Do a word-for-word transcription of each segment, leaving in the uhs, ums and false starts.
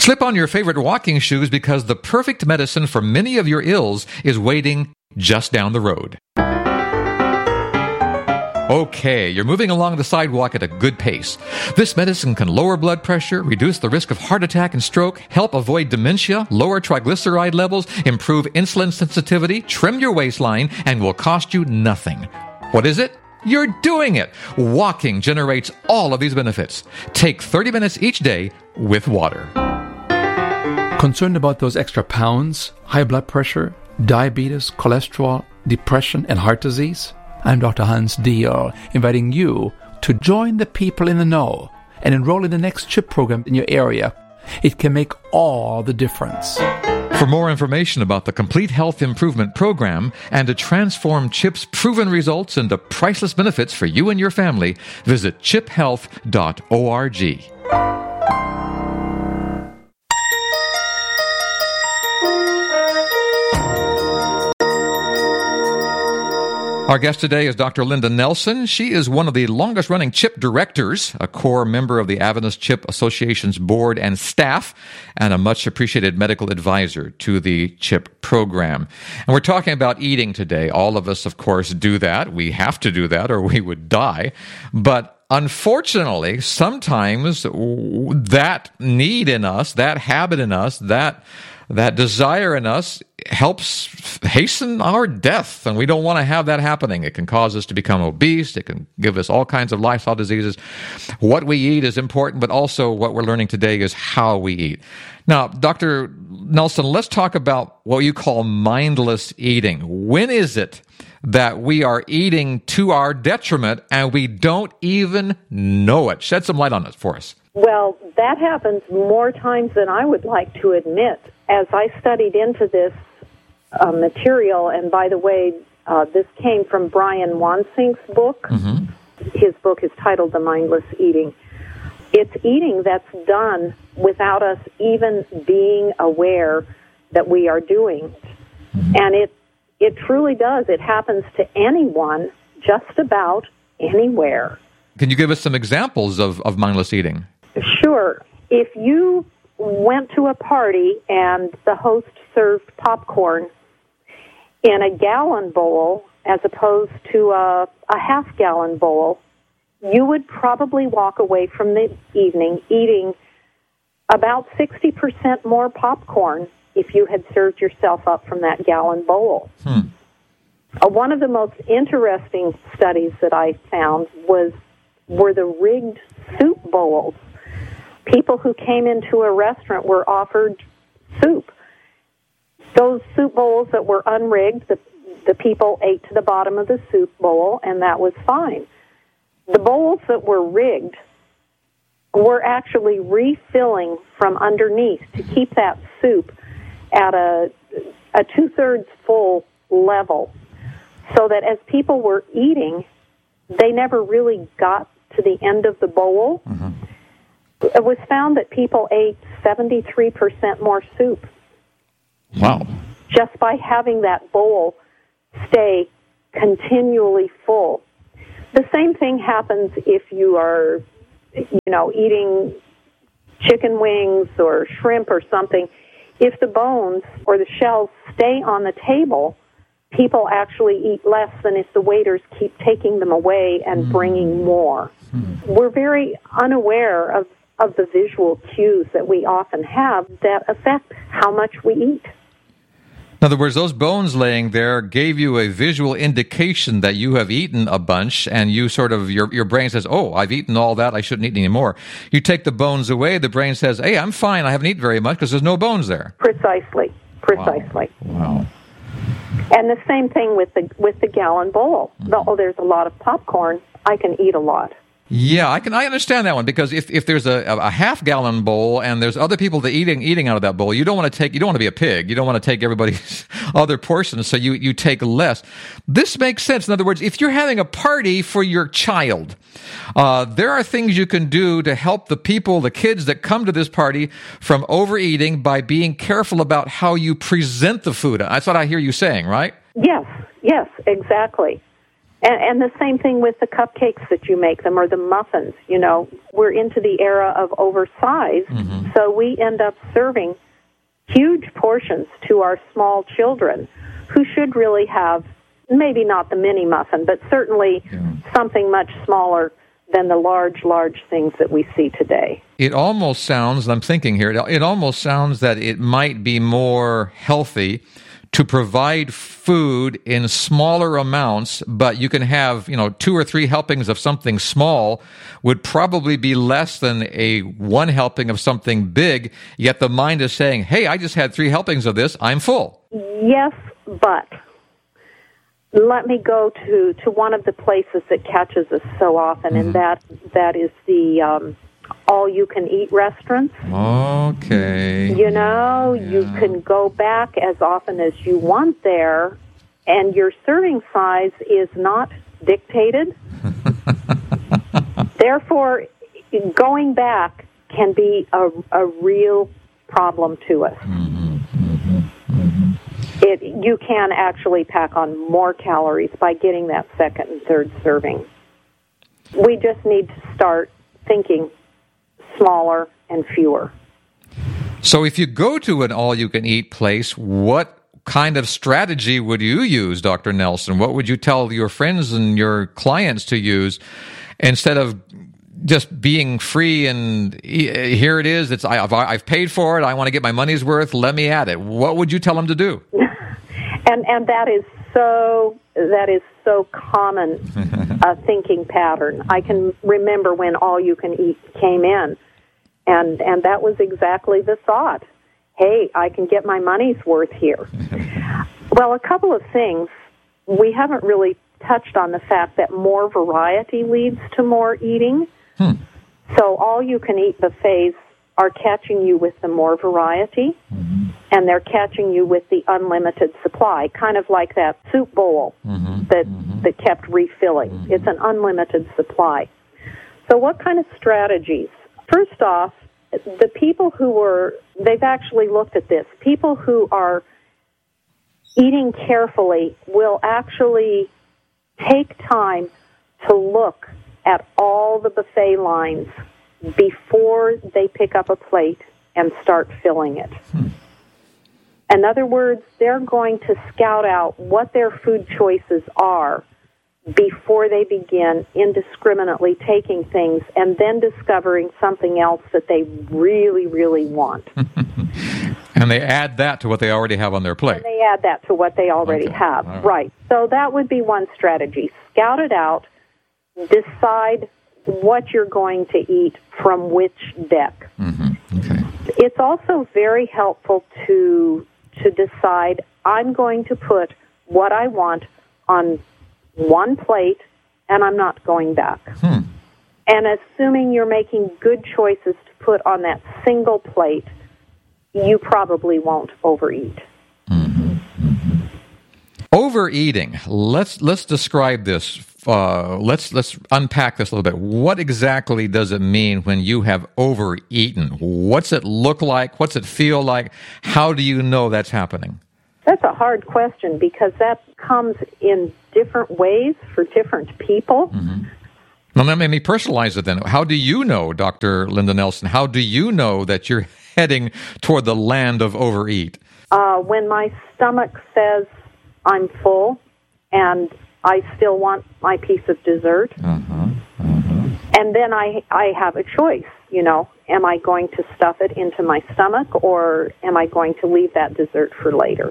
Slip on your favorite walking shoes because the perfect medicine for many of your ills is waiting just down the road. Okay, you're moving along the sidewalk at a good pace. This medicine can lower blood pressure, reduce the risk of heart attack and stroke, help avoid dementia, lower triglyceride levels, improve insulin sensitivity, trim your waistline, and will cost you nothing. What is it? You're doing it! Walking generates all of these benefits. Take thirty minutes each day with water. Concerned about those extra pounds, high blood pressure, diabetes, cholesterol, depression, and heart disease? I'm Doctor Hans Diehl, inviting you to join the people in the know and enroll in the next CHIP program in your area. It can make all the difference. For more information about the Complete Health Improvement Program and to transform CHIP's proven results into priceless benefits for you and your family, visit chip health dot org. Our guest today is Doctor Linda Nelson. She is one of the longest-running CHIP directors, a core member of the Adventist CHIP Association's board and staff, and a much-appreciated medical advisor to the CHIP program. And we're talking about eating today. All of us, of course, do that. We have to do that or we would die. But unfortunately, sometimes that need in us, that habit in us, that that desire in us helps hasten our death, and we don't want to have that happening. It can cause us to become obese. It can give us all kinds of lifestyle diseases. What we eat is important, but also what we're learning today is how we eat. Now, Doctor Nelson, let's talk about what you call mindless eating. When is it that we are eating to our detriment and we don't even know it? Shed some light on it for us. Well, that happens more times than I would like to admit. As I studied into this uh, material, and by the way, uh, this came from Brian Wansink's book. Mm-hmm. His book is titled The Mindless Eating. It's eating that's done without us even being aware that we are doing it. Mm-hmm. And it, it truly does. It happens to anyone, just about anywhere. Can you give us some examples of, of mindless eating? Sure. If you went to a party and the host served popcorn in a gallon bowl as opposed to a, a half-gallon bowl, you would probably walk away from the evening eating about sixty percent more popcorn if you had served yourself up from that gallon bowl. Hmm. Uh, one of the most interesting studies that I found was were the rigged soup bowls. People who came into a restaurant were offered soup. Those soup bowls that were unrigged, the, the people ate to the bottom of the soup bowl, and that was fine. The bowls that were rigged were actually refilling from underneath to keep that soup at a, a two-thirds full level, so that as people were eating, they never really got to the end of the bowl. Mm-hmm. It was found that people ate seventy-three percent more soup. Wow. Just by having that bowl stay continually full. The same thing happens if you are, you know, eating chicken wings or shrimp or something. If the bones or the shells stay on the table, people actually eat less than if the waiters keep taking them away and mm. bringing more. Mm. We're very unaware of of the visual cues that we often have that affect how much we eat. In other words, those bones laying there gave you a visual indication that you have eaten a bunch, and you sort of, your your brain says, oh, I've eaten all that, I shouldn't eat any more. You take the bones away, the brain says, hey, I'm fine, I haven't eaten very much because there's no bones there. Precisely, precisely. Wow. wow. And the same thing with the with the gallon bowl. Mm-hmm. Oh, there's a lot of popcorn, I can eat a lot. Yeah, I can. I understand that one, because if, if there's a, a half gallon bowl and there's other people that eating eating out of that bowl, you don't want to take. You don't want to be a pig. You don't want to take everybody's other portions, so you you take less. This makes sense. In other words, if you're having a party for your child, uh, there are things you can do to help the people, the kids that come to this party, from overeating by being careful about how you present the food. That's what I hear you saying, right? Yes. Yes. Exactly. And, and the same thing with the cupcakes that you make them or the muffins. You know, we're into the era of oversized, mm-hmm. so we end up serving huge portions to our small children who should really have maybe not the mini muffin, but certainly yeah. something much smaller than the large, large things that we see today. It almost sounds, I'm thinking here, it almost sounds that it might be more healthy to provide food in smaller amounts, but you can have, you know, two or three helpings of something small would probably be less than a one helping of something big, yet the mind is saying, hey, I just had three helpings of this, I'm full. Yes, but let me go to, to one of the places that catches us so often, mm-hmm. and that that is the um, all-you-can-eat restaurants. Okay. You know, yeah. you can go back as often as you want there, and your serving size is not dictated. Therefore, going back can be a, a real problem to us. Mm-hmm. Mm-hmm. It, you can actually pack on more calories by getting that second and third serving. We just need to start thinking smaller and fewer. So if you go to an all-you-can-eat place, what kind of strategy would you use, Doctor Nelson? What would you tell your friends and your clients to use instead of just being free and here it is, it's I've, I've paid for it, I want to get my money's worth, let me at it? What would you tell them to do? and and that is so that is so common a thinking pattern. I can remember when all you can eat came in, and and that was exactly the thought. Hey, I can get my money's worth here. Well, a couple of things. We haven't really touched on the fact that more variety leads to more eating. Hmm. So all you can eat buffets are catching you with the more variety, mm-hmm. and they're catching you with the unlimited supply, kind of like that soup bowl mm-hmm. that mm-hmm. that kept refilling. Mm-hmm. It's an unlimited supply. So what kind of strategies? First off, the people who were, they've actually looked at this, people who are eating carefully will actually take time to look at all the buffet lines before they pick up a plate and start filling it. Hmm. In other words, they're going to scout out what their food choices are before they begin indiscriminately taking things and then discovering something else that they really, really want. And they add that to what they already have on their plate. And they add that to what they already okay. have. Right. right. So that would be one strategy. Scout it out. Decide what you're going to eat from which deck. Mm-hmm. Okay. It's also very helpful to to decide, I'm going to put what I want on one plate, and I'm not going back. Hmm. And assuming you're making good choices to put on that single plate, you probably won't overeat. Mm-hmm. Mm-hmm. Overeating. Let's let's describe this. Uh, let's let's unpack this a little bit. What exactly does it mean when you have overeaten? What's it look like? What's it feel like? How do you know that's happening? That's a hard question because that comes in different ways for different people. Mm-hmm. Well, let me personalize it then. How do you know, Doctor Linda Nelson, how do you know that you're heading toward the land of overeat? Uh, when my stomach says I'm full and I still want my piece of dessert. Uh-huh, uh-huh. And then I, I have a choice, you know. Am I going to stuff it into my stomach or am I going to leave that dessert for later?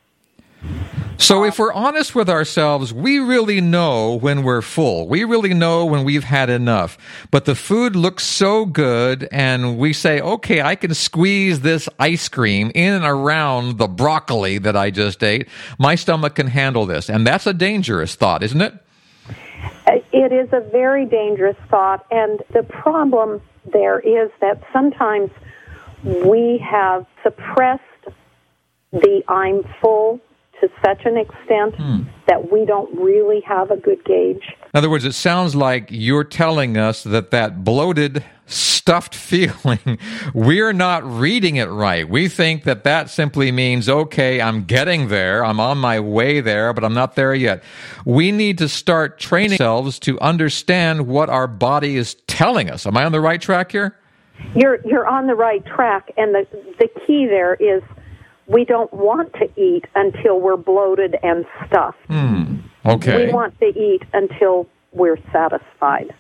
So if we're honest with ourselves, we really know when we're full. We really know when we've had enough. But the food looks so good, and we say, okay, I can squeeze this ice cream in and around the broccoli that I just ate. My stomach can handle this. And that's a dangerous thought, isn't it? It is a very dangerous thought. And the problem there is that sometimes we have suppressed the I'm full to such an extent hmm. that we don't really have a good gauge In other words, it sounds like you're telling us that that bloated, stuffed feeling, we're not reading it right. We think that that simply means, okay, I'm getting there, I'm on my way there, but I'm not there yet. We need to start training ourselves to understand what our body is telling us. Am I on the right track here? You're you're on the right track, and the the key there is we don't want to eat until we're bloated and stuffed. Mm, okay. We want to eat until we're satisfied.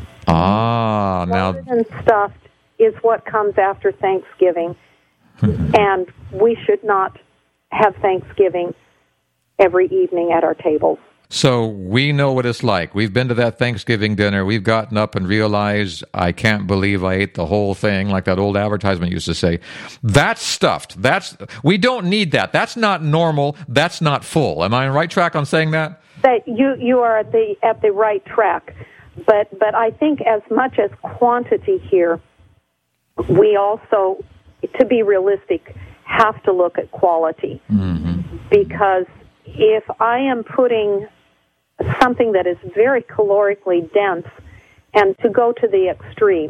Ah, now... Bloated and stuffed is what comes after Thanksgiving, and we should not have Thanksgiving every evening at our tables. So we know what it's like. We've been to that Thanksgiving dinner. We've gotten up and realized, I can't believe I ate the whole thing, like that old advertisement used to say. That's stuffed. That's we don't need that. That's not normal. That's not full. Am I on the right track on saying that? That you you are at the at the right track. But but I think as much as quantity here, we also, to be realistic, have to look at quality. Mm-hmm. Because if I am putting something that is very calorically dense, and to go to the extreme,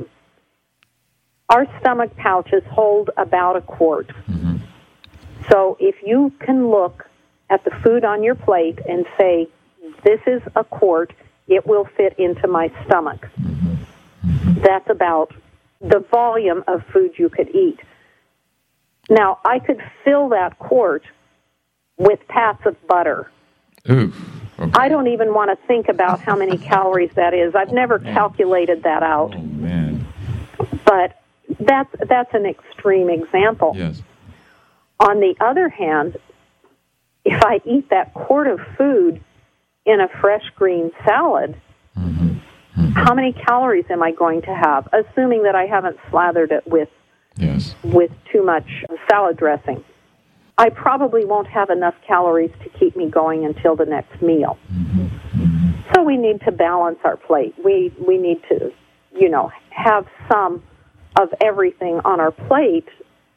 our stomach pouches hold about a quart. Mm-hmm. So if you can look at the food on your plate and say, this is a quart, it will fit into my stomach. Mm-hmm. That's about the volume of food you could eat. Now, I could fill that quart with pats of butter. Ooh. Okay. I don't even want to think about how many calories that is. I've never calculated that out. Oh, man. But that's that's an extreme example. Yes. On the other hand, if I eat that quart of food in a fresh green salad, mm-hmm. Mm-hmm. how many calories am I going to have, assuming that I haven't slathered it with yes. with too much salad dressing? I probably won't have enough calories to keep me going until the next meal. Mm-hmm. Mm-hmm. So we need to balance our plate. We we need to, you know, have some of everything on our plate,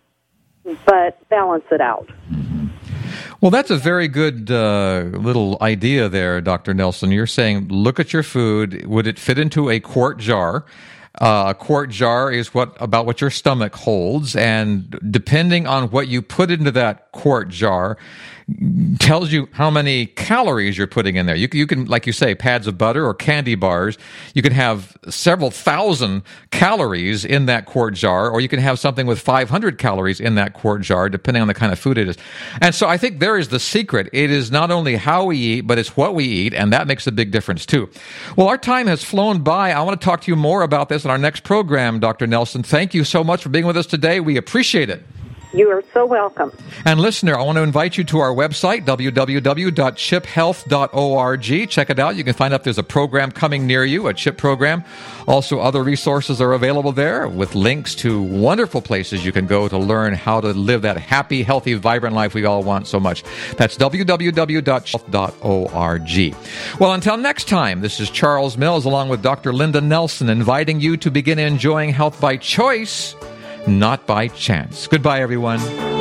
but balance it out. Mm-hmm. Well, that's a very good uh, little idea there, Doctor Nelson. You're saying, look at your food. Would it fit into a quart jar? Uh, a quart jar is what about what your stomach holds, and depending on what you put into that quart jar, tells you how many calories you're putting in there. You, you can, like you say, pads of butter or candy bars. You can have several thousand calories in that quart jar, or you can have something with five hundred calories in that quart jar, depending on the kind of food it is. And so I think there is the secret. It is not only how we eat, but it's what we eat, and that makes a big difference too. Well, our time has flown by. I want to talk to you more about this in our next program, Doctor Nelson. Thank you so much for being with us today. We appreciate it. You are so welcome. And listener, I want to invite you to our website, w w w dot chip health dot org. Check it out. You can find out if there's a program coming near you, a CHIP program. Also, other resources are available there with links to wonderful places you can go to learn how to live that happy, healthy, vibrant life we all want so much. That's w w w dot chip health dot org. Well, until next time, this is Charles Mills along with Doctor Linda Nelson inviting you to begin enjoying health by choice, not by chance. Goodbye, everyone.